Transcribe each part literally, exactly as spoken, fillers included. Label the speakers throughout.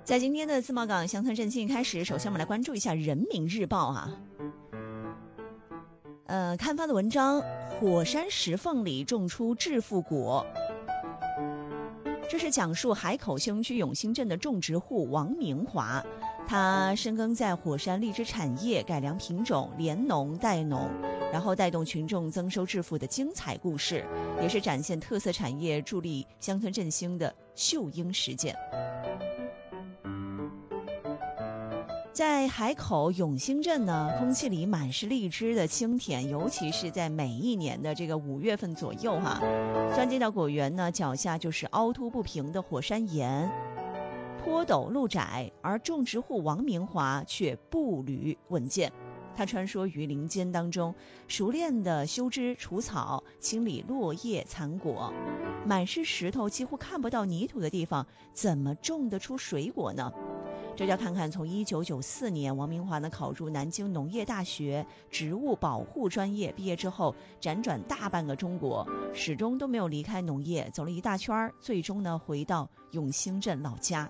Speaker 1: 在今天的自贸港乡村振兴一开始，首先我们来关注一下人民日报啊。呃，刊发的文章，火山石缝里种出致富果。这是讲述海口兴区永兴镇的种植户王明华，他深耕在火山荔枝产业，改良品种，联农带农，然后带动群众增收致富的精彩故事，也是展现特色产业助力乡村振兴的秀英实践。在海口永兴镇呢，空气里满是荔枝的清甜，尤其是在每一年的这个五月份左右哈，钻进到果园呢，脚下就是凹凸不平的火山岩，坡陡路窄，而种植户王明华却步履稳健。他穿梭于林间当中，熟练地修枝除草，清理落叶残果。满是石头，几乎看不到泥土的地方，怎么种得出水果呢？这要看看从一九九四年王明华呢考入南京农业大学植物保护专业，毕业之后辗转大半个中国，始终都没有离开农业，走了一大圈，最终呢回到永兴镇老家。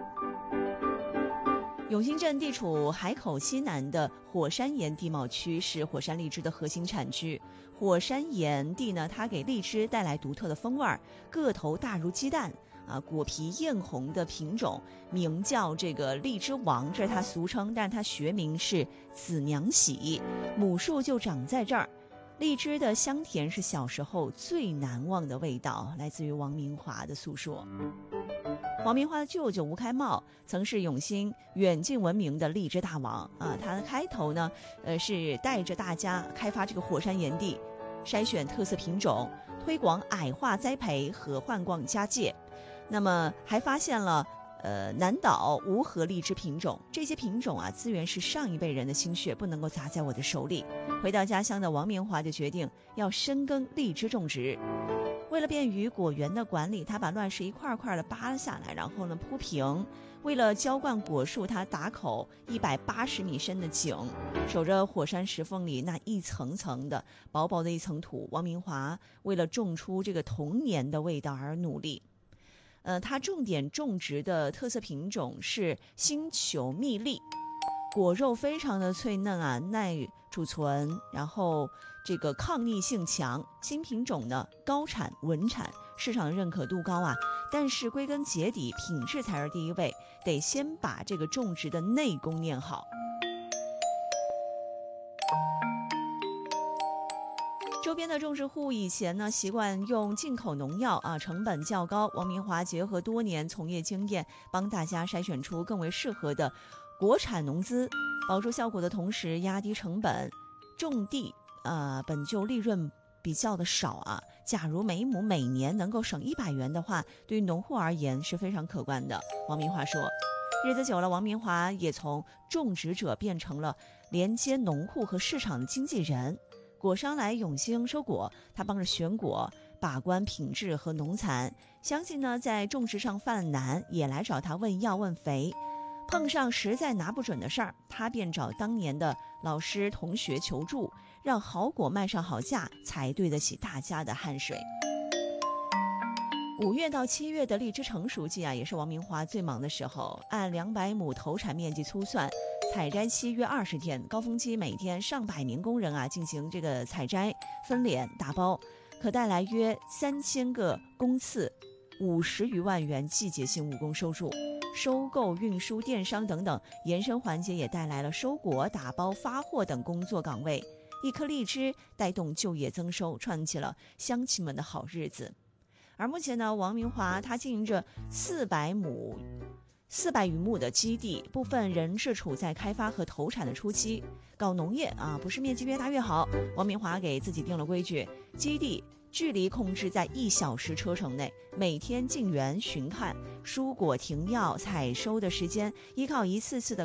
Speaker 1: 永兴镇地处海口西南的火山岩地貌区，是火山荔枝的核心产区。火山岩地呢，它给荔枝带来独特的风味，个头大如鸡蛋啊，果皮艳红的品种名叫这个荔枝王，这是它俗称，但是它学名是紫娘喜，母树就长在这儿。荔枝的香甜是小时候最难忘的味道，来自于王明华的诉说。王明华的舅舅吴开茂曾是永兴远近闻名的荔枝大王啊，他的开头呢，呃，是带着大家开发这个火山岩地，筛选特色品种，推广矮化栽培和换冠家界。那么还发现了呃南岛无核荔枝品种，这些品种啊，资源是上一辈人的心血，不能够砸在我的手里。回到家乡的王明华就决定要深耕荔枝种植。为了便于果园的管理，他把乱石一块块的扒了下来，然后呢铺平。为了浇灌果树，他打口一百八十米深的井，守着火山石缝里那一层层的薄薄的一层土。王明华为了种出这个童年的味道而努力。呃，他重点种植的特色品种是星球蜜栗，果肉非常的脆嫩啊，耐储存，然后这个抗逆性强。新品种呢高产稳产，市场认可度高啊。但是归根结底，品质才是第一位，得先把这个种植的内功练好。周边的种植户以前呢习惯用进口农药啊，成本较高。王明华结合多年从业经验，帮大家筛选出更为适合的国产农资，保住效果的同时压低成本。种地呃本就利润比较的少啊，假如每亩每年能够省一百元的话，对于农户而言是非常可观的。王明华说，日子久了，王明华也从种植者变成了连接农户和市场的经纪人。果商来永兴收果，他帮着选果，把关品质和农残。相信呢，在种植上犯了难，也来找他问药问肥。碰上实在拿不准的事儿，他便找当年的老师同学求助，让好果卖上好价，才对得起大家的汗水。五月到七月的荔枝成熟季啊，也是王明华最忙的时候。按两百亩投产面积粗算，采摘期约二十天，高峰期每天上百名工人啊进行这个采摘、分拣、打包，可带来约三千个工次，五十余万元季节性务工收入。收购、运输、电商等等延伸环节也带来了收果、打包、发货等工作岗位。一颗荔枝带动就业增收，串起了乡亲们的好日子。而目前呢，王明华他经营着四百亩四百余亩的基地，部分仍是处在开发和投产的初期。搞农业啊，不是面积越大越好。王明华给自己定了规矩，基地距离控制在一小时车程内，每天进园巡看，蔬果停药采收的时间依靠一次次的